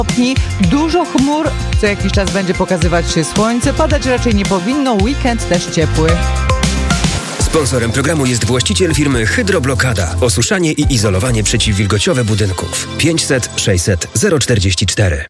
Dużo chmur, co jakiś czas będzie pokazywać się słońce, padać raczej nie powinno, weekend też ciepły. Sponsorem programu jest właściciel firmy Hydroblokada. Osuszanie i izolowanie przeciwwilgociowe budynków. 500 600 044.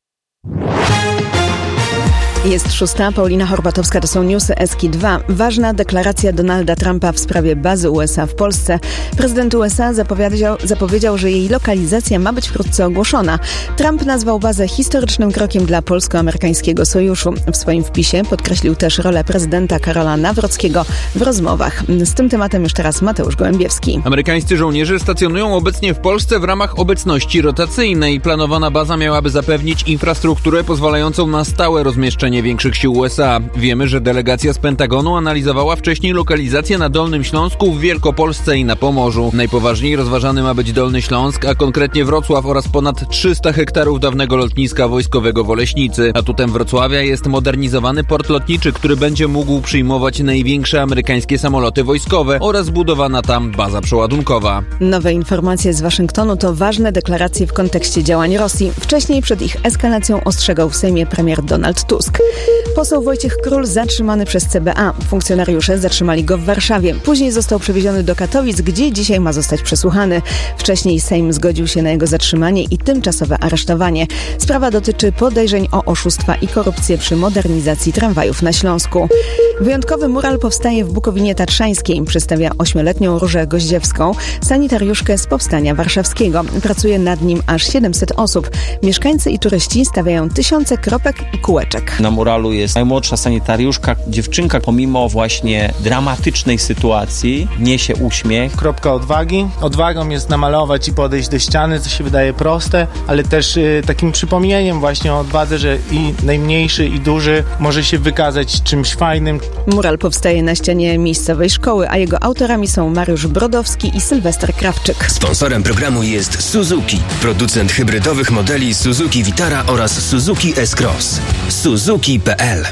Jest 6. Paulina Horbatowska, to są newsy Eski2. Ważna deklaracja Donalda Trumpa w sprawie bazy USA w Polsce. Prezydent USA zapowiedział, że jej lokalizacja ma być wkrótce ogłoszona. Trump nazwał bazę historycznym krokiem dla polsko-amerykańskiego sojuszu. W swoim wpisie podkreślił też rolę prezydenta Karola Nawrockiego w rozmowach. Z tym tematem już teraz Mateusz Gołębiewski. Amerykańscy żołnierze stacjonują obecnie w Polsce w ramach obecności rotacyjnej. Planowana baza miałaby zapewnić infrastrukturę pozwalającą na stałe rozmieszczenie większych sił USA. Wiemy, że delegacja z Pentagonu analizowała wcześniej lokalizację na Dolnym Śląsku, w Wielkopolsce i na Pomorzu. Najpoważniej rozważany ma być Dolny Śląsk, a konkretnie Wrocław oraz ponad 300 hektarów dawnego lotniska wojskowego w Oleśnicy. Atutem Wrocławia jest modernizowany port lotniczy, który będzie mógł przyjmować największe amerykańskie samoloty wojskowe oraz budowana tam baza przeładunkowa. Nowe informacje z Waszyngtonu to ważne deklaracje w kontekście działań Rosji. Wcześniej przed ich eskalacją ostrzegał w Sejmie premier Donald Tusk. Poseł Wojciech Król zatrzymany przez CBA. Funkcjonariusze zatrzymali go w Warszawie. Później został przewieziony do Katowic, gdzie dzisiaj ma zostać przesłuchany. Wcześniej Sejm zgodził się na jego zatrzymanie i tymczasowe aresztowanie. Sprawa dotyczy podejrzeń o oszustwa i korupcję przy modernizacji tramwajów na Śląsku. Wyjątkowy mural powstaje w Bukowinie Tatrzańskiej. Przedstawia 8-letnią Różę Goździewską, sanitariuszkę z Powstania Warszawskiego. Pracuje nad nim aż 700 osób. Mieszkańcy i turyści stawiają tysiące kropek i kółeczek. Na muralu jest najmłodsza sanitariuszka, dziewczynka, pomimo właśnie dramatycznej sytuacji niesie uśmiech. Kropka odwagi. Odwagą jest namalować i podejść do ściany, co się wydaje proste, ale też takim przypomnieniem właśnie o odwadze, że i najmniejszy, i duży może się wykazać czymś fajnym. Mural powstaje na ścianie miejscowej szkoły, a jego autorami są Mariusz Brodowski i Sylwester Krawczyk. Sponsorem programu jest Suzuki, producent hybrydowych modeli Suzuki Vitara oraz Suzuki S-Cross. Suzuki.pl.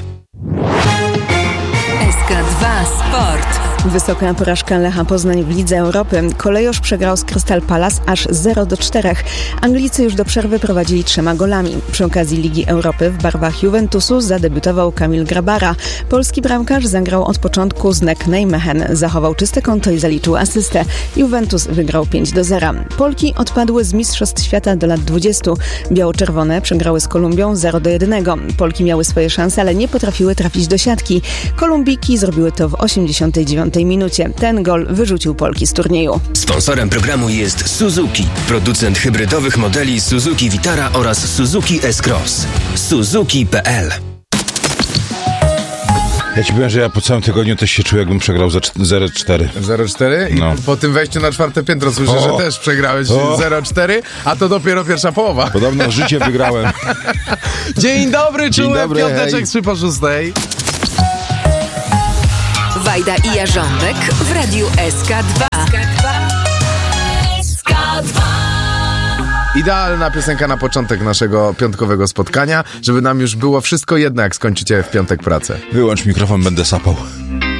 SK2 Sport. Wysoka porażka Lecha Poznań w Lidze Europy. Kolejorz przegrał z Crystal Palace aż 0-4. Anglicy już do przerwy prowadzili 3 golami. Przy okazji Ligi Europy w barwach Juventusu zadebiutował Kamil Grabara. Polski bramkarz zagrał od początku z Nek Nijmegen. Zachował czyste konto i zaliczył asystę. Juventus wygrał 5-0. Polki odpadły z Mistrzostw Świata do lat 20. Biało-czerwone przegrały z Kolumbią 0-1. Polki miały swoje szanse, ale nie potrafiły trafić do siatki. Kolumbijki zrobiły to w 89 minucie. Ten gol wyrzucił Polki z turnieju. Sponsorem programu jest Suzuki, producent hybrydowych modeli Suzuki Vitara oraz Suzuki S-Cross. Suzuki.pl. Ja ci powiem, że ja po całym tygodniu też się czuję, jakbym przegrał 0-4. 0-4? I no. Po tym wejściu na 4. piętro słyszę, że też przegrałeś 0-4, a to dopiero pierwsza połowa. Podobno życie wygrałem. Dzień dobry, czułem piąteczek 3-6. Wajda i Jarząbek w Radiu SK2. Idealna piosenka na początek naszego piątkowego spotkania, żeby nam już było wszystko jedno, jak skończycie w piątek pracę. Wyłącz mikrofon, będę sapał.